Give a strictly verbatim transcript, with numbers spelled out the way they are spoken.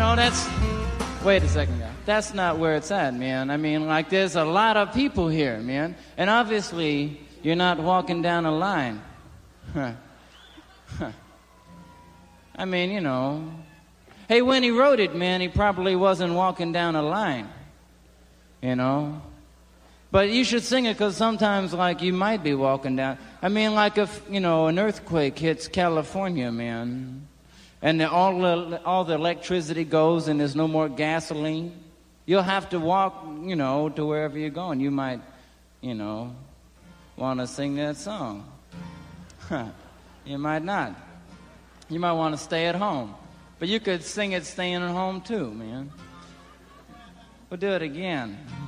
know, that's... Wait a second, guy. That's not where it's at, man. I mean, like, there's a lot of people here, man. And obviously, you're not walking down a line. Huh. Huh. I mean, you know... Hey, when he wrote it, man, he probably wasn't walking down a line. You know? But you should sing it because sometimes, like, you might be walking down. I mean, like if, you know, an earthquake hits California, man, and the, all, the, all the electricity goes and there's no more gasoline, you'll have to walk, you know, to wherever you're going. You might, you know, want to sing that song. You might not. You might want to stay at home. But you could sing it staying at home too, man. We'll do it again.